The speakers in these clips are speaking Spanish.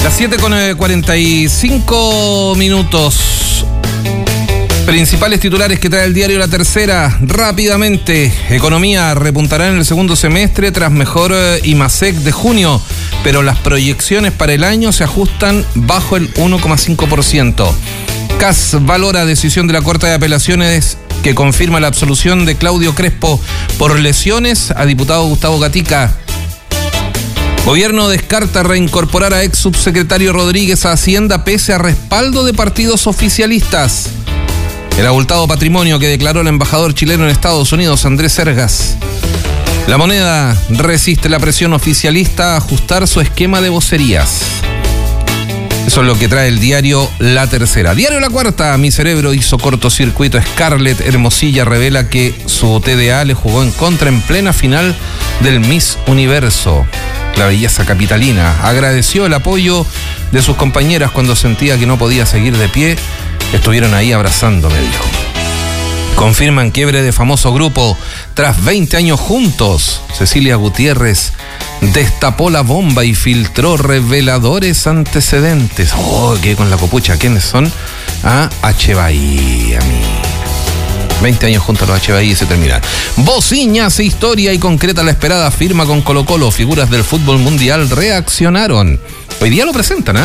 Las 7:45. Principales titulares que trae el diario La Tercera. Rápidamente, economía repuntará en el segundo semestre tras mejor IMASEC de junio, pero las proyecciones para el año se ajustan bajo el 1,5%. CAS valora decisión de la Corte de Apelaciones que confirma la absolución de Claudio Crespo por lesiones a diputado Gustavo Gatica. Gobierno descarta reincorporar a ex subsecretario Rodríguez a Hacienda pese a respaldo de partidos oficialistas. El abultado patrimonio que declaró el embajador chileno en Estados Unidos, Andrés Sergas. La Moneda resiste la presión oficialista a ajustar su esquema de vocerías. Eso es lo que trae el diario La Tercera. Diario La Cuarta, mi cerebro hizo cortocircuito. Scarlett Hermosilla revela que su TDA le jugó en contra en plena final del Miss Universo. La belleza capitalina agradeció el apoyo de sus compañeras cuando sentía que no podía seguir de pie. Estuvieron ahí abrazándome, dijo. Confirman quiebre de famoso grupo tras 20 años juntos. Cecilia Gutiérrez destapó la bomba y filtró reveladores antecedentes. Oh, qué con la copucha. ¿Quiénes son? H. Bahía, 20 años juntos a los H. Bahía y se terminan. Bociña hace historia y concreta la esperada firma con Colo-Colo. Figuras del fútbol mundial reaccionaron. Hoy día lo presentan,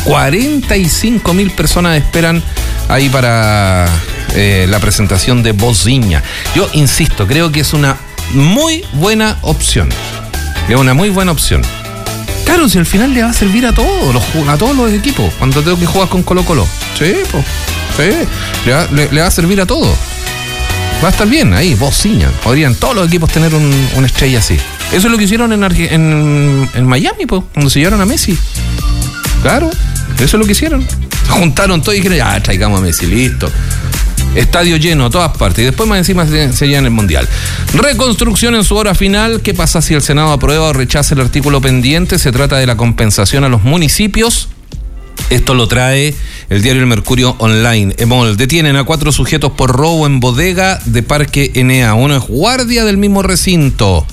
45.000 personas esperan ahí para la presentación de Bociña. Yo insisto, creo que es una muy buena opción. Es una muy buena opción. Claro, si al final le va a servir a todos los equipos cuando tengo que jugar con Colo-Colo. Sí, pues. Sí. Le va a servir a todos. Va a estar bien ahí, Bociña. Podrían todos los equipos tener una estrella así. Eso es lo que hicieron en Miami, pues, cuando se llevaron a Messi. Claro, eso es lo que hicieron. Se juntaron todos y dijeron, ya, traigamos a Messi, listo. Estadio lleno, todas partes. Y después más encima se llevan el Mundial. Reconstrucción en su hora final. ¿Qué pasa si el Senado aprueba o rechaza el artículo pendiente? Se trata de la compensación a los municipios. Esto lo trae el diario El Mercurio Online. EMOL, detienen a 4 sujetos por robo en bodega de Parque Enea. Uno es guardia del mismo recinto.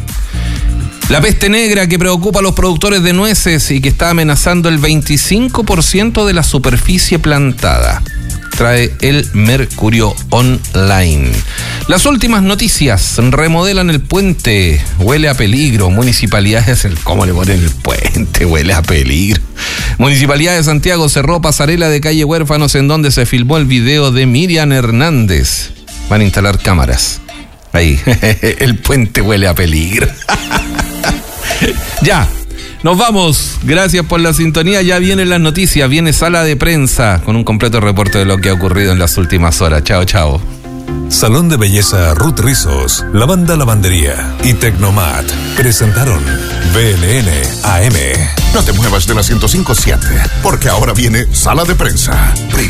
La peste negra que preocupa a los productores de nueces y que está amenazando el 25% de la superficie plantada. Trae el Mercurio Online. Las últimas noticias. Remodelan el puente. Huele a peligro. Municipalidades, ¿cómo le ponen el puente? Huele a peligro. Municipalidad de Santiago cerró pasarela de calle Huérfanos en donde se filmó el video de Miriam Hernández. Van a instalar cámaras. Ahí. El puente huele a peligro. Ya. Nos vamos, gracias por la sintonía, ya vienen las noticias, viene Sala de Prensa con un completo reporte de lo que ha ocurrido en las últimas horas. Chao, chao. Salón de Belleza Ruth Rizos, Lavanda Lavandería y Tecnomat presentaron BLN AM. No te muevas de la 105.7, porque ahora viene Sala de Prensa.